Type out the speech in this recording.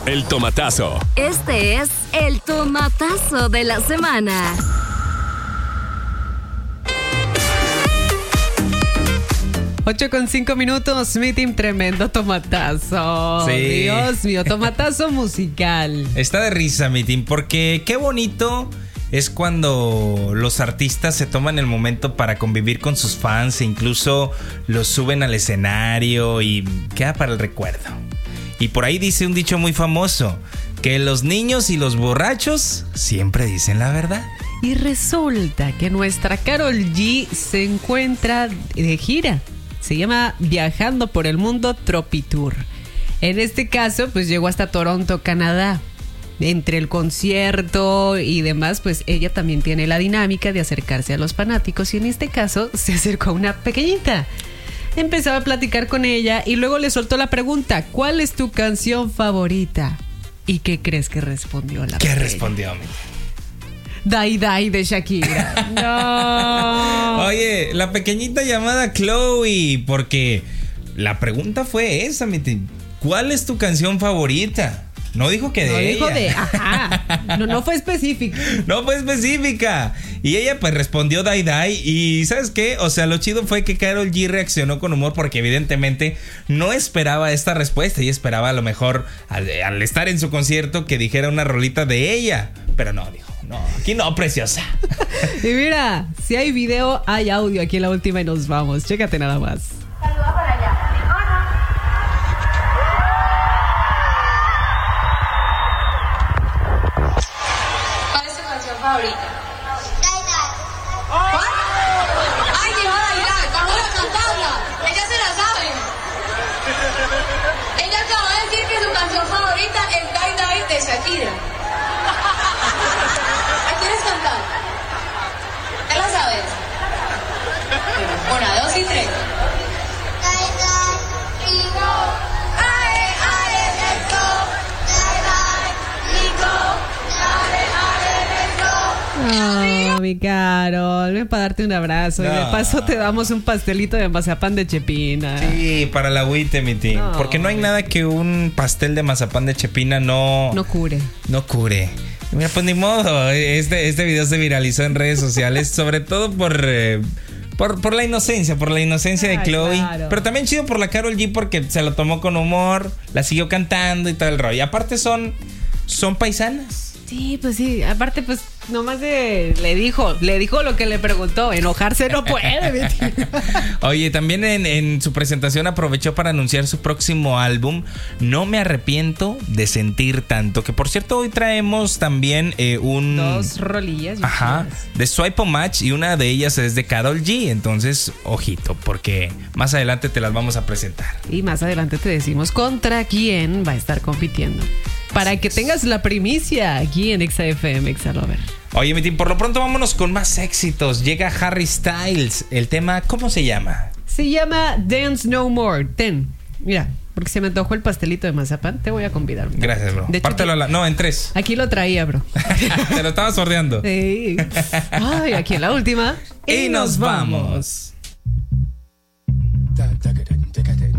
el tomatazo. Este es el tomatazo de la semana. Ocho con 5 minutos, mi team, tremendo tomatazo. Sí. Dios mío, tomatazo musical. Está de risa, mi team, porque qué bonito es cuando los artistas se toman el momento para convivir con sus fans e incluso los suben al escenario y queda para el recuerdo. Y por ahí dice un dicho muy famoso, que los niños y los borrachos siempre dicen la verdad. Y resulta que nuestra Karol G se encuentra de gira. Se llama Viajando por el Mundo Tropitour. En este caso, pues llegó hasta Toronto, Canadá. Entre el concierto y demás, pues ella también tiene la dinámica de acercarse a los fanáticos. Y en este caso, se acercó a una pequeñita. Empezaba a platicar con ella y luego le soltó la pregunta: ¿cuál es tu canción favorita? ¿Y qué crees que respondió la ¿Qué pequeña? respondió, mi? Die Die de Shakira. No. Oye, la pequeñita llamada Chloe, porque la pregunta fue esa, mi tío. ¿Cuál es tu canción favorita? No dijo que de No ella. dijo de, ajá. No fue específico. No fue específica. Y ella pues respondió Die Die. Y ¿sabes qué? O sea, lo chido fue que Karol G reaccionó con humor porque evidentemente no esperaba esta respuesta. Y esperaba a lo mejor al estar en su concierto que dijera una rolita de ella. Pero no, dijo, no, aquí no, preciosa. Y mira, si hay video, hay audio aquí en la última y nos vamos. Chécate nada más. Saluda para allá. ¿Cuál es tu canción favorita? ¿Cuál? ¡Ay, dijo Dairai! ¡Vamos a cantarla! ¡Ella se la sabe! Ella acaba de decir que su canción favorita es Die Die de Shakira. ¿La quieres cantar? ¿Te la sabes? Una, dos y tres. Oh, mi Karol, ven para darte un abrazo. No. Y de paso te damos un pastelito de mazapán de Chepina. Sí, para la agüite, mi tío. No, porque no hay nada que un pastel de mazapán de Chepina no cure. No cure. Mira, pues ni modo. Este video se viralizó en redes sociales, sobre todo por la inocencia, de Chloe. Claro. Pero también chido por la Karol G porque se lo tomó con humor, la siguió cantando y todo el rollo. Y aparte son paisanas. Sí, pues sí. Aparte, pues nomás le dijo lo que le preguntó. Enojarse no puede, mi tío. Oye, también en su presentación aprovechó para anunciar su próximo álbum, No me arrepiento de sentir tanto. Que por cierto, hoy traemos también dos rolillas. Ajá, de Swipe o Match, y una de ellas es de Karol G. Entonces, ojito, porque más adelante te las vamos a presentar. Y más adelante te decimos contra quién va a estar compitiendo. Para que tengas la primicia aquí en XFM, XLover. Oye, mi team, por lo pronto vámonos con más éxitos. Llega Harry Styles. El tema, ¿cómo se llama? Se llama Dance No More. Mira, porque se me antojó el pastelito de mazapán. Te voy a convidar. Gracias, bro. De hecho, Pártelo en 3. Aquí lo traía, bro. Te lo estaba sordeando. Sí. Ay, aquí en la última. Y nos vamos.